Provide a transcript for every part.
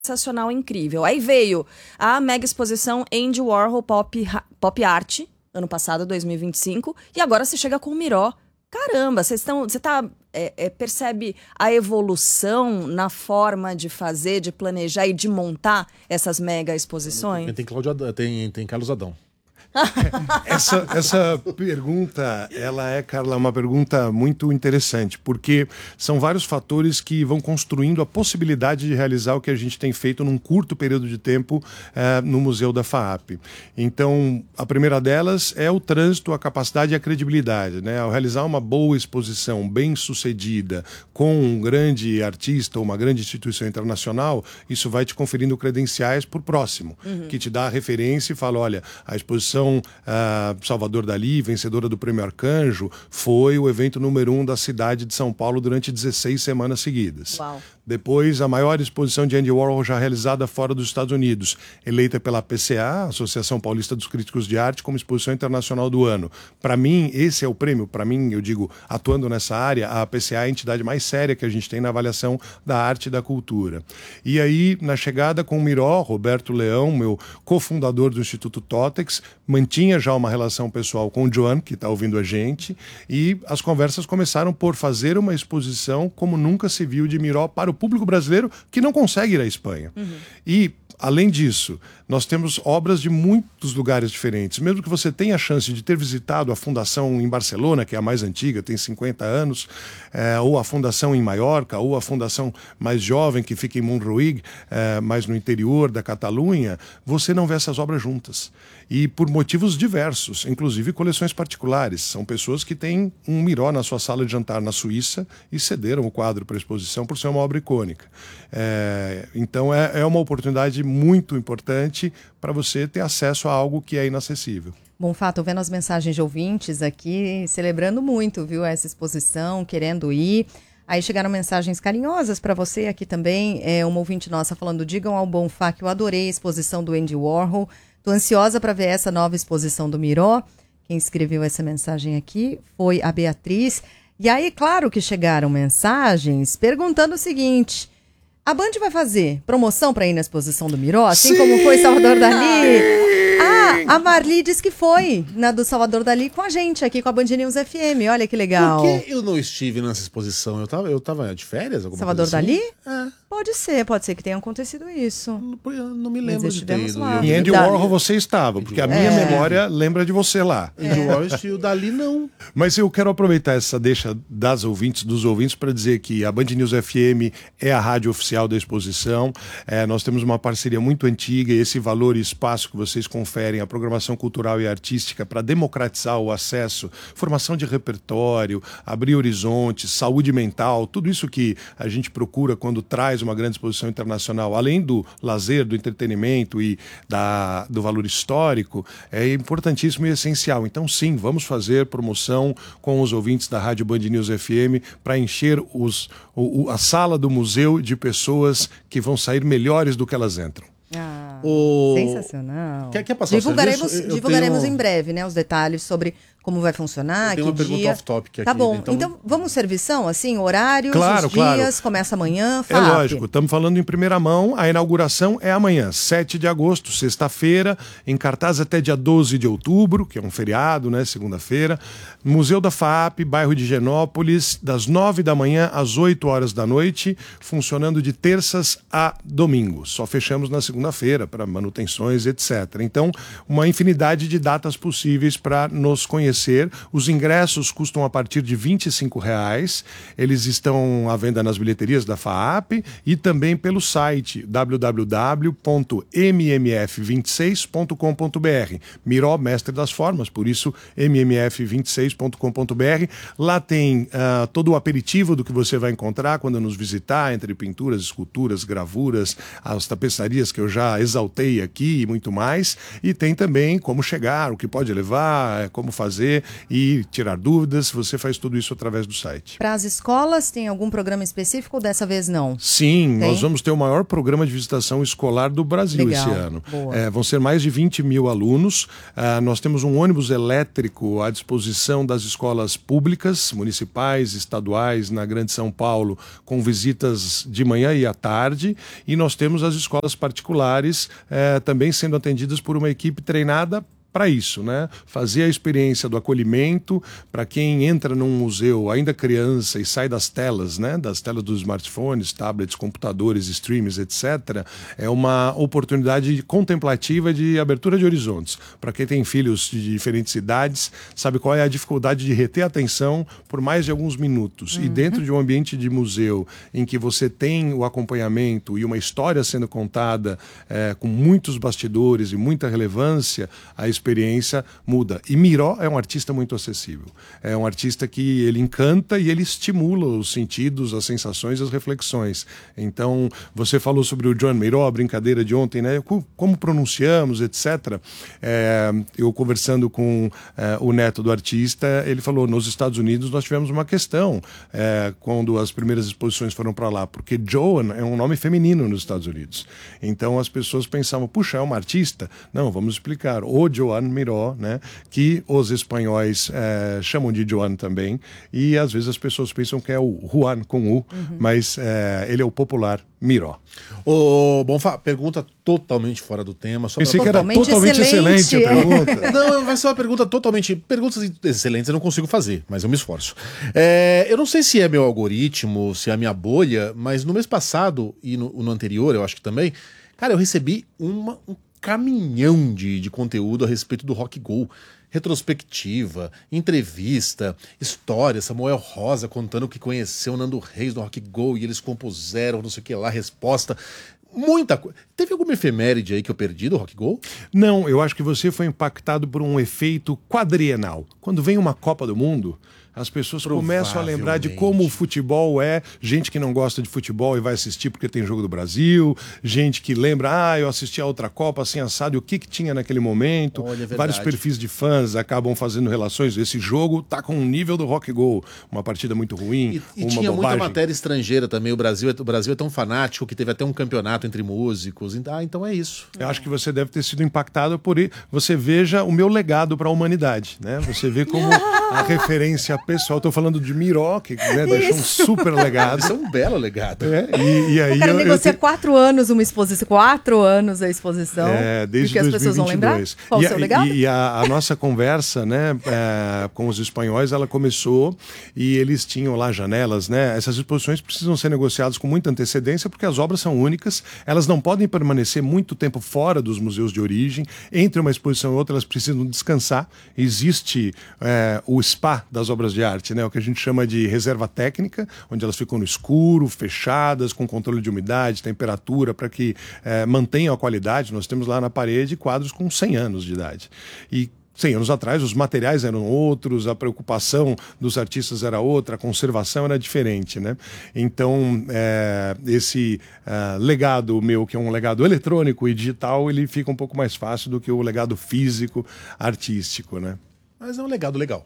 sensacional, incrível. Aí veio a mega exposição Andy Warhol Pop Art, ano passado, 2025, e agora você chega com o Miró. Caramba, você percebe a evolução na forma de fazer, de planejar e de montar essas mega exposições? Tem Carlos Adão. Essa pergunta, ela é, Carla, uma pergunta muito interessante, porque são vários fatores que vão construindo a possibilidade de realizar o que a gente tem feito num curto período de tempo no Museu da FAAP. Então, a primeira delas é o trânsito, a capacidade e a credibilidade, né? Ao realizar uma boa exposição, bem sucedida, com um grande artista ou uma grande instituição internacional, isso vai te conferindo credenciais por próximo, que te dá a referência e fala, olha, a exposição Salvador Dalí, vencedora do Prêmio Arcanjo, foi o evento número 1 da cidade de São Paulo durante 16 semanas seguidas. Uau. Depois, a maior exposição de Andy Warhol já realizada fora dos Estados Unidos, eleita pela PCA, Associação Paulista dos Críticos de Arte, como exposição internacional do ano. Para mim, esse é o prêmio. Para mim, eu digo, atuando nessa área, a PCA é a entidade mais séria que a gente tem na avaliação da arte e da cultura. E aí, na chegada com o Miró, Roberto Leão, meu cofundador do Instituto Totex, mantinha já uma relação pessoal com o Joan, que está ouvindo a gente, e as conversas começaram por fazer uma exposição como nunca se viu de Miró para o público brasileiro que não consegue ir à Espanha. E, além disso, nós temos obras de muitos lugares diferentes. Mesmo que você tenha a chance de ter visitado a Fundação em Barcelona, que é a mais antiga, tem 50 anos, ou a Fundação em Maiorca, ou a Fundação mais jovem, que fica em Montjuïc, mais no interior da Catalunha, você não vê essas obras juntas. E por motivos diversos, inclusive coleções particulares. São pessoas que têm um Miró na sua sala de jantar na Suíça e cederam o quadro para a exposição por ser uma obra icônica. Então é uma oportunidade muito importante para você ter acesso a algo que é inacessível. Bom, Fá, vendo as mensagens de ouvintes aqui, celebrando muito, viu, essa exposição, querendo ir. Aí chegaram mensagens carinhosas para você aqui também. Uma ouvinte nossa falando, digam ao Bom Fá que eu adorei a exposição do Andy Warhol. Estou ansiosa para ver essa nova exposição do Miró. Quem escreveu essa mensagem aqui foi a Beatriz. E aí, claro que chegaram mensagens perguntando o seguinte: a Band vai fazer promoção para ir na exposição do Miró, assim como foi Salvador Dalí? A Marli disse que foi na do Salvador Dalí com a gente aqui com a Band News FM. Olha que legal. Por que eu não estive nessa exposição? Eu tava de férias? Salvador Dalí? É. Pode ser que tenha acontecido isso. Não me lembro de ter ido. Em Andy Warhol você estava, porque a minha memória lembra de você lá. Andy Warhol e o Dalí não. Mas eu quero aproveitar essa deixa dos ouvintes, para dizer que a Band News FM é a rádio oficial da exposição. Nós temos uma parceria muito antiga e esse valor e espaço que vocês conferem à programação cultural e artística para democratizar o acesso, formação de repertório, abrir horizontes, saúde mental, tudo isso que a gente procura quando traz uma grande exposição internacional, além do lazer, do entretenimento e do valor histórico, é importantíssimo e essencial. Então, sim, vamos fazer promoção com os ouvintes da Rádio Band News FM para encher a sala do museu de pessoas que vão sair melhores do que elas entram. Sensacional. Quer passar divulgaremos em breve, né, os detalhes sobre como vai funcionar, que dia. Tem uma pergunta off-topic aqui. Tá bom, então vamos servição, assim, horários, os dias, claro. Começa amanhã, É lógico, estamos falando em primeira mão, a inauguração é amanhã, 7 de agosto, sexta-feira, em cartaz até dia 12 de outubro, que é um feriado, né, segunda-feira, Museu da FAAP, bairro de Higienópolis, das 9 da manhã às 8 horas da noite, funcionando de terças a domingos. Só fechamos na segunda-feira para manutenções, etc. Então, uma infinidade de datas possíveis para nos conhecer. Os ingressos custam a partir de R$25. Eles estão à venda nas bilheterias da FAAP e também pelo site www.mmf26.com.br. Miró, mestre das formas, por isso mmf26.com.br. Lá tem todo o aperitivo do que você vai encontrar quando nos visitar, entre pinturas, esculturas, gravuras, as tapeçarias que eu já exaltei aqui e muito mais. E tem também como chegar, o que pode levar, como fazer fazer e tirar dúvidas. Você faz tudo isso através do site. Para as escolas, tem algum programa específico ou dessa vez não? Sim, Tem? nós vamos ter o maior programa de visitação escolar do Brasil Legal, esse ano. boa. Vão ser mais de 20 mil alunos. Nós temos um ônibus elétrico à disposição das escolas públicas, municipais, estaduais, na Grande São Paulo, com visitas de manhã e à tarde. E nós temos as escolas particulares também sendo atendidas por uma equipe treinada para isso, né? Fazer a experiência do acolhimento para quem entra num museu ainda criança e sai das telas, né? Das telas dos smartphones, tablets, computadores, streams, etc. É uma oportunidade contemplativa de abertura de horizontes. Para quem tem filhos de diferentes idades, sabe qual é a dificuldade de reter a atenção por mais de alguns minutos. E dentro de um ambiente de museu em que você tem o acompanhamento e uma história sendo contada com muitos bastidores e muita relevância, a experiência muda. E Miró é um artista muito acessível. É um artista que ele encanta e ele estimula os sentidos, as sensações, as reflexões. Então, você falou sobre o Joan Miró, a brincadeira de ontem, né? Como pronunciamos, etc. Eu conversando com o neto do artista, ele falou, nos Estados Unidos nós tivemos uma questão quando as primeiras exposições foram para lá, porque Joan é um nome feminino nos Estados Unidos. Então, as pessoas pensavam, puxa, é uma artista? Não, vamos explicar. O Joan Miró, né, que os espanhóis chamam de Joan também, e às vezes as pessoas pensam que é o Juan com U, mas ele é o popular Miró. Bonfá, pergunta totalmente fora do tema. Pensei que era totalmente excelente a pergunta. Não, vai ser uma pergunta totalmente... Perguntas excelentes eu não consigo fazer, mas eu me esforço. Eu não sei se é meu algoritmo, se é a minha bolha, mas no mês passado e no anterior, eu acho que também, cara, eu recebi um caminhão de conteúdo a respeito do Rock Go. Retrospectiva, entrevista, história, Samuel Rosa contando que conheceu o Nando Reis no Rock Go e eles compuseram, não sei o que lá, resposta. Muita coisa. Teve alguma efeméride aí que eu perdi do Rock Go? Não, eu acho que você foi impactado por um efeito quadrienal. Quando vem uma Copa do Mundo, as pessoas começam a lembrar de como o futebol é, gente que não gosta de futebol e vai assistir porque tem jogo do Brasil, gente que lembra, eu assisti a outra Copa assim assado, e o que tinha naquele momento. Olha, é verdade. Vários perfis de fãs acabam fazendo relações, esse jogo tá com um nível do Rock Go, uma partida muito ruim, E uma tinha bobagem. muita matéria estrangeira também, o Brasil é tão fanático que teve até um campeonato entre músicos, então é isso. Eu acho que você deve ter sido impactado por isso. Você veja o meu legado para a humanidade, né? Você vê como a referência pessoal. Estou falando de Miró, que deixou um super legado. Isso é um belo legado. E aí eu quero negociar 4 anos uma exposição, 4 anos a exposição. Desde porque as pessoas vão lembrar qual o seu legado. E a nossa conversa, né, com os espanhóis, ela começou e eles tinham lá janelas, né? Essas exposições precisam ser negociadas com muita antecedência porque as obras são únicas, elas não podem permanecer muito tempo fora dos museus de origem. Entre uma exposição e outra, elas precisam descansar. Existe o spa das obras de arte, né? O que a gente chama de reserva técnica, onde elas ficam no escuro, fechadas, com controle de umidade, temperatura, para que mantenham a qualidade. Nós temos lá na parede quadros com 100 anos de idade. E 100 anos atrás, os materiais eram outros, a preocupação dos artistas era outra, a conservação era diferente, né? Então, esse legado meu, que é um legado eletrônico e digital, ele fica um pouco mais fácil do que o legado físico, artístico, né? Mas é um legado legal.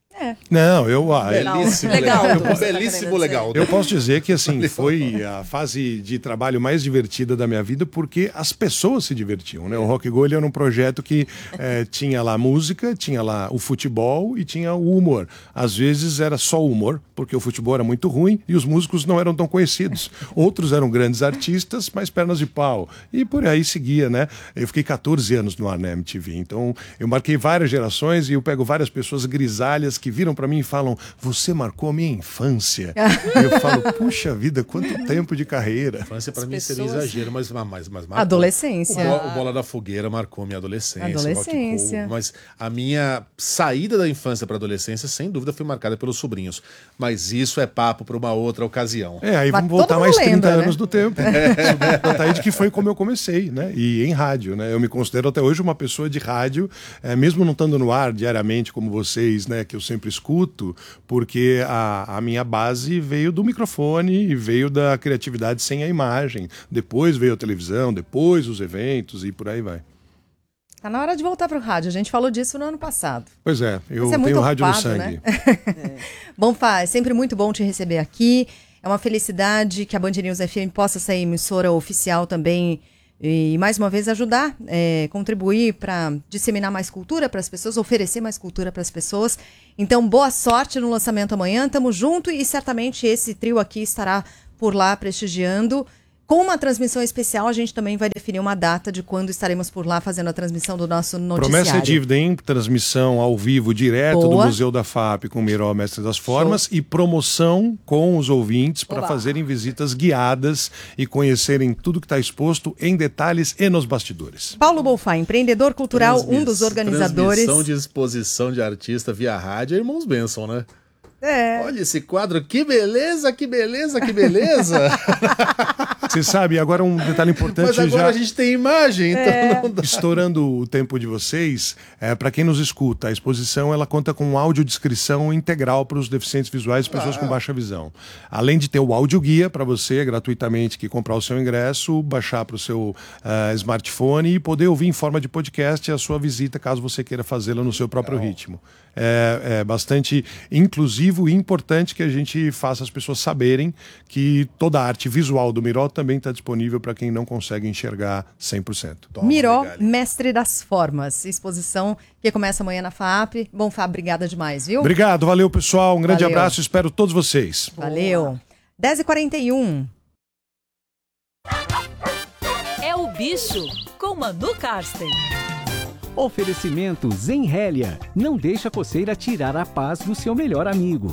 Não, Belíssimo Legal. legal. Belíssimo legal. Eu posso dizer que assim foi a fase de trabalho mais divertida da minha vida porque as pessoas se divertiam, né? O Rock Go ele era um projeto que tinha lá música, tinha lá o futebol e tinha o humor. Às vezes era só o humor, porque o futebol era muito ruim e os músicos não eram tão conhecidos. Outros eram grandes artistas, mas pernas de pau. E por aí seguia, né? Eu fiquei 14 anos no ar na MTV, então eu marquei várias gerações e eu pego várias pessoas grisalhas que viram para mim e falam, você marcou a minha infância. E eu falo, puxa vida, quanto tempo de carreira. Infância para mim seria exagero, mas marcou. Adolescência. O Bola da Fogueira marcou minha adolescência. Adolescência. O Rock Go, mas a minha saída da infância para adolescência, sem dúvida, foi marcada pelos sobrinhos. Mas isso é papo para uma outra ocasião. Aí Mas vamos voltar todo mais mundo 30 lembra, anos né? do tempo. Sobrinho da Taíde, que foi como eu comecei, né? E em rádio, né? Eu me considero até hoje uma pessoa de rádio, mesmo não estando no ar diariamente como vocês, né? Que eu sempre escuto, porque a minha base veio do microfone e veio da criatividade sem a imagem. Depois veio a televisão, depois os eventos e por aí vai. Tá na hora de voltar pro rádio. A gente falou disso no ano passado. Pois é, eu Você é muito tenho rádio no ocupado, sangue. né? Bom, Fá, é sempre muito bom te receber aqui. É uma felicidade que a Band News FM possa ser emissora oficial também e, mais uma vez, ajudar, contribuir para disseminar mais cultura para as pessoas, oferecer mais cultura para as pessoas. Então, boa sorte no lançamento amanhã. Tamo junto e certamente esse trio aqui estará por lá prestigiando. Com uma transmissão especial, a gente também vai definir uma data de quando estaremos por lá fazendo a transmissão do nosso noticiário. Promessa é dívida, hein? Transmissão ao vivo, direto do Museu da FAP com o Miró, Mestre das Formas, e promoção com os ouvintes para fazerem visitas guiadas e conhecerem tudo que está exposto em detalhes e nos bastidores. Paulo Bonfá, empreendedor cultural, um dos organizadores. Transmissão de exposição de artista via rádio é Irmãos Benson, né? É. Olha esse quadro, que beleza, que beleza, que beleza. Você sabe, agora um detalhe importante. Mas agora a gente tem imagem, então não dá. Estourando o tempo de vocês, para quem nos escuta, a exposição ela conta com audiodescrição integral para os deficientes visuais e pessoas com baixa visão. Além de ter o audioguia para você, gratuitamente, que comprar o seu ingresso, baixar para o seu smartphone e poder ouvir em forma de podcast a sua visita, caso você queira fazê-la no seu próprio ritmo. É bastante inclusivo e importante que a gente faça as pessoas saberem que toda a arte visual do Miró também está disponível para quem não consegue enxergar 100%. Miró, Mestre das Formas. Exposição que começa amanhã na FAP. Bom, Fá, obrigada demais, viu? Obrigado, valeu pessoal, um grande Valeu. abraço, espero todos vocês. Valeu. 10h41. É o Bicho, com Manu Karsten. Oferecimento Zenrélia. Não deixa a coceira tirar a paz do seu melhor amigo.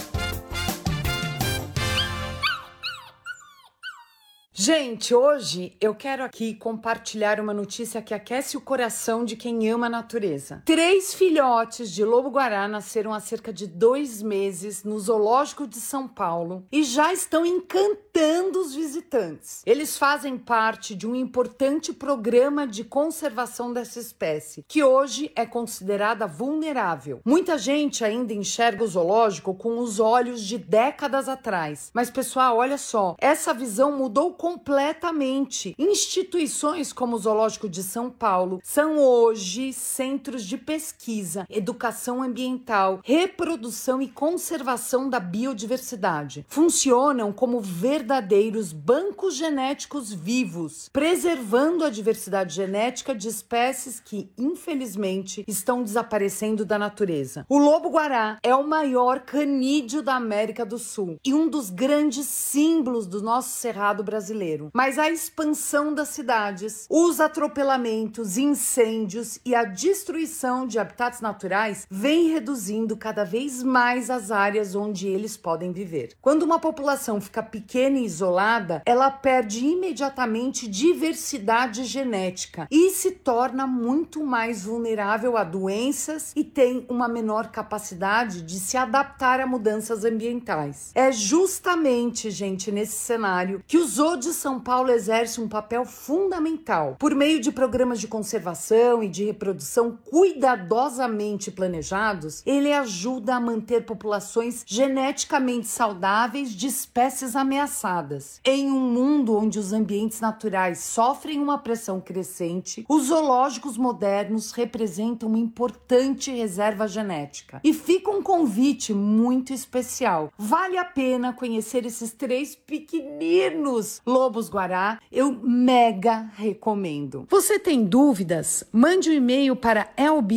Gente, hoje eu quero aqui compartilhar uma notícia que aquece o coração de quem ama a natureza. 3 filhotes de lobo-guará nasceram há cerca de 2 meses no Zoológico de São Paulo e já estão encantando os visitantes. Eles fazem parte de um importante programa de conservação dessa espécie, que hoje é considerada vulnerável. Muita gente ainda enxerga o zoológico com os olhos de décadas atrás. Mas, pessoal, olha só, essa visão mudou completamente. Instituições como o Zoológico de São Paulo são hoje centros de pesquisa, educação ambiental, reprodução e conservação da biodiversidade. Funcionam como verdadeiros bancos genéticos vivos, preservando a diversidade genética de espécies que, infelizmente, estão desaparecendo da natureza. O lobo-guará é o maior canídeo da América do Sul e um dos grandes símbolos do nosso cerrado brasileiro. Mas a expansão das cidades, os atropelamentos, incêndios e a destruição de habitats naturais vem reduzindo cada vez mais as áreas onde eles podem viver. Quando uma população fica pequena e isolada, ela perde imediatamente diversidade genética e se torna muito mais vulnerável a doenças e tem uma menor capacidade de se adaptar a mudanças ambientais. É justamente, gente, nesse cenário que o Zoo de São Paulo exerce um papel fundamental. Por meio de programas de conservação e de reprodução cuidadosamente planejados, ele ajuda a manter populações geneticamente saudáveis de espécies ameaçadas. Em um mundo onde os ambientes naturais sofrem uma pressão crescente, os zoológicos modernos representam uma importante reserva genética. E fica um convite muito especial. Vale a pena conhecer esses 3 pequeninos lobos-guará, eu mega recomendo. Você tem dúvidas? Mande um e-mail para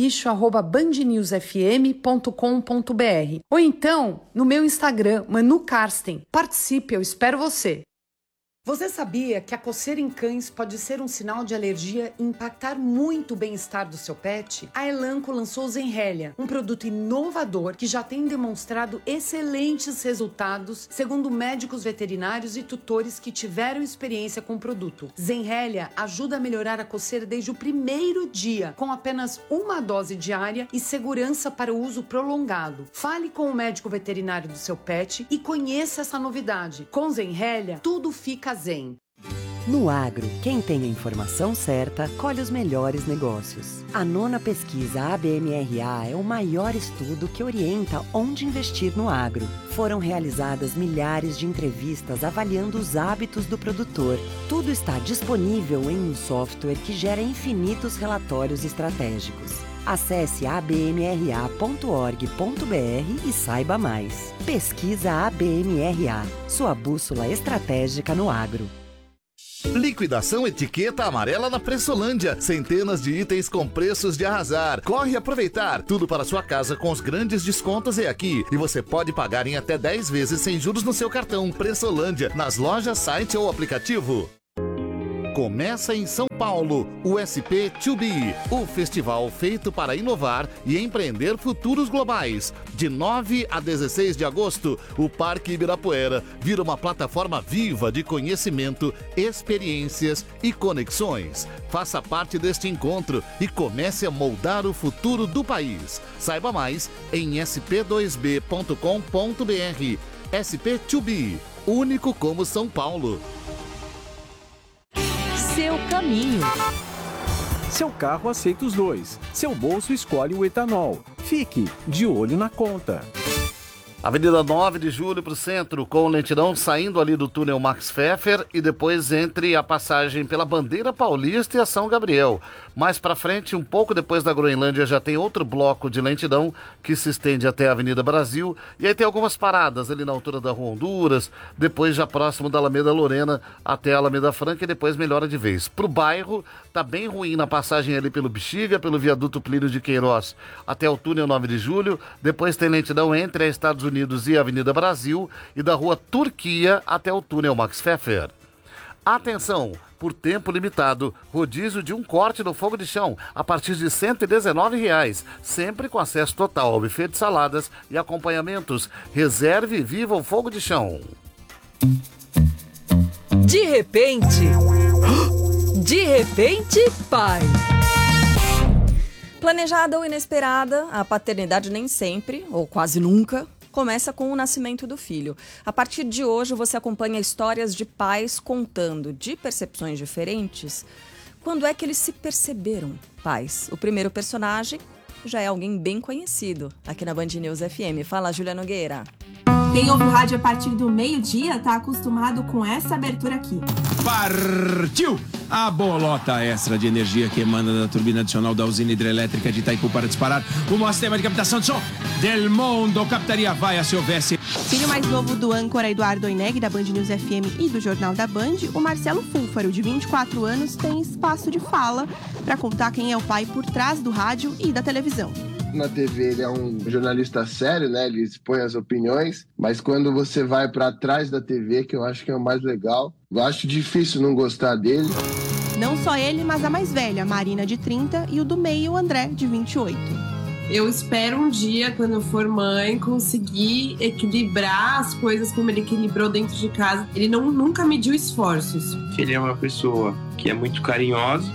elbicho@bandnewsfm.com.br ou então no meu Instagram, Manu Karsten. Participe, eu espero você. Você sabia que a coceira em cães pode ser um sinal de alergia e impactar muito o bem-estar do seu pet? A Elanco lançou o Zenrélia, um produto inovador que já tem demonstrado excelentes resultados, segundo médicos veterinários e tutores que tiveram experiência com o produto. Zenrélia ajuda a melhorar a coceira desde o primeiro dia, com apenas uma dose diária e segurança para o uso prolongado. Fale com o médico veterinário do seu pet e conheça essa novidade. Com Zenrélia, tudo fica zen. No agro, quem tem a informação certa, colhe os melhores negócios. A 9ª pesquisa ABMRA é o maior estudo que orienta onde investir no agro. Foram realizadas milhares de entrevistas avaliando os hábitos do produtor. Tudo está disponível em um software que gera infinitos relatórios estratégicos. Acesse abmra.org.br e saiba mais. Pesquisa ABMRA, sua bússola estratégica no agro. Liquidação Etiqueta Amarela na Pressolândia. Centenas de itens com preços de arrasar. Corre aproveitar. Tudo para sua casa com os grandes descontos é aqui. E você pode pagar em até 10 vezes sem juros no seu cartão. Pressolândia, nas lojas, site ou aplicativo. Começa em São Paulo, o SP2B, o festival feito para inovar e empreender futuros globais. De 9 a 16 de agosto, o Parque Ibirapuera vira uma plataforma viva de conhecimento, experiências e conexões. Faça parte deste encontro e comece a moldar o futuro do país. Saiba mais em sp2b.com.br. SP2B, único como São Paulo. Seu caminho. Seu carro aceita os dois. Seu bolso escolhe o etanol. Fique de olho na conta. Avenida 9 de Julho para o centro, com lentidão saindo ali do túnel Max Pfeffer e depois entre a passagem pela Bandeira Paulista e a São Gabriel. Mais para frente, um pouco depois da Groenlândia, já tem outro bloco de lentidão que se estende até a Avenida Brasil. E aí tem algumas paradas ali na altura da Rua Honduras, depois já próximo da Alameda Lorena até a Alameda Franca e depois melhora de vez. Para o bairro, tá bem ruim na passagem ali pelo Bexiga, pelo viaduto Plínio de Queiroz até o túnel 9 de Julho. Depois tem lentidão entre a Estados Unidos e a Avenida Brasil e da Rua Turquia até o túnel Max Pfeffer. Atenção! Por tempo limitado, rodízio de um corte no fogo de chão a partir de R$ 119,00, sempre com acesso total ao buffet de saladas e acompanhamentos. Reserve e viva o fogo de chão. De repente, pai. Planejada ou inesperada, a paternidade nem sempre, ou quase nunca, começa com o nascimento do filho. A partir de hoje, você acompanha histórias de pais contando de percepções diferentes. Quando é que eles se perceberam pais? O primeiro personagem já é alguém bem conhecido aqui na Band News FM. Fala, Júlia Nogueira. Quem ouve rádio a partir do meio-dia tá acostumado com essa abertura aqui. Partiu! A bolota extra de energia que emana da turbina adicional da usina hidrelétrica de Itaipu para disparar o maior sistema de captação de som del mundo. Captaria vaia se houvesse. Filho mais novo do âncora Eduardo Oineg, da Band News FM e do Jornal da Band, o Marcelo Fúlfaro, de 24 anos, tem espaço de fala para contar quem é o pai por trás do rádio e da televisão. Na TV ele é um jornalista sério, né? Ele expõe as opiniões, mas quando você vai para trás da TV, que eu acho que é o mais legal, eu acho difícil não gostar dele. Não só ele, mas a mais velha, Marina, de 30, e o do meio, André, de 28. Eu espero um dia, quando eu for mãe, conseguir equilibrar as coisas como ele equilibrou dentro de casa. Ele nunca mediu esforços. Ele é uma pessoa que é muito carinhosa,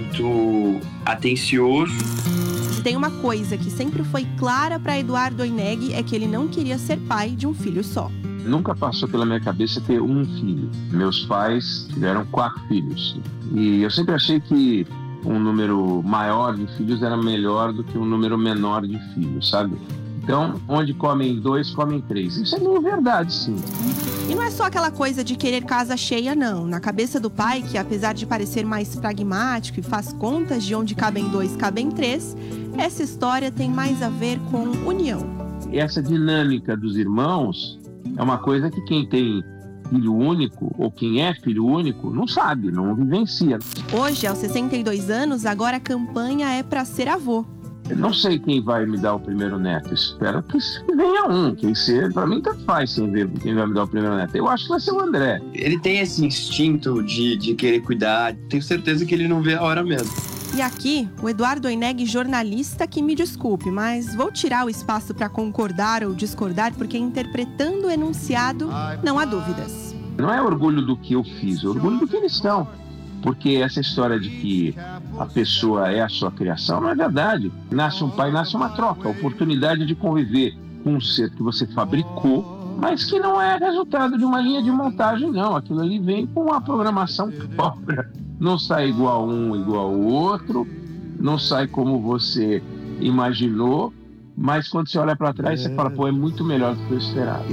muito atencioso. Tem uma coisa que sempre foi clara para Eduardo Oineg, é que ele não queria ser pai de um filho só. Nunca passou pela minha cabeça ter um filho. Meus pais tiveram 4 filhos. E eu sempre achei que um número maior de filhos era melhor do que um número menor de filhos, sabe? Então, onde comem 2, comem 3. Isso é meio verdade, sim. E não é só aquela coisa de querer casa cheia, não. Na cabeça do pai, que apesar de parecer mais pragmático e faz contas de onde cabem 2, cabem 3, essa história tem mais a ver com união. E essa dinâmica dos irmãos é uma coisa que quem tem filho único, ou quem é filho único, não sabe, não vivencia. Hoje, aos 62 anos, agora a campanha é para ser avô. Eu não sei quem vai me dar o primeiro neto. Espero que venha um. Quem ser, pra mim, tanto faz sem ver quem vai me dar o primeiro neto. Eu acho que vai ser o André. Ele tem esse instinto de querer cuidar. Tenho certeza que ele não vê a hora mesmo. E aqui, o Eduardo Oineg, jornalista, que me desculpe, mas vou tirar o espaço para concordar ou discordar, porque interpretando o enunciado, não há dúvidas. Não é orgulho do que eu fiz, é orgulho do que eles são. Porque essa história de que a pessoa é a sua criação não é verdade. Nasce um pai, nasce uma troca, a oportunidade de conviver com um ser que você fabricou, mas que não é resultado de uma linha de montagem, não. Aquilo ali vem com uma programação própria. Não sai igual um, igual o outro, não sai como você imaginou, mas quando você olha para trás, você fala, pô, é muito melhor do que eu esperava.